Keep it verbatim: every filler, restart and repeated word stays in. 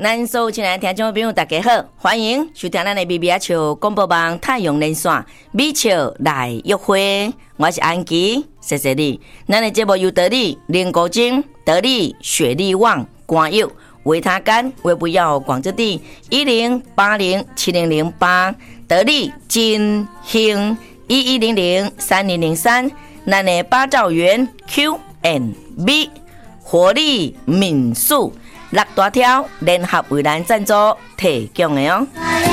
咱所有亲爱的听众朋友大家好，欢迎收听咱的B B R笑广播网太阳连线美笑来约会，我是安琪，谢谢你。咱的节目由得力、林国金、得力、雪力旺、光佑、维他干、维不要广之地一零八零七零零八，得力金兴一一零零三零零三，咱的八兆元 Q and B 活力民宿。六大条联合为咱赞助提供的哦。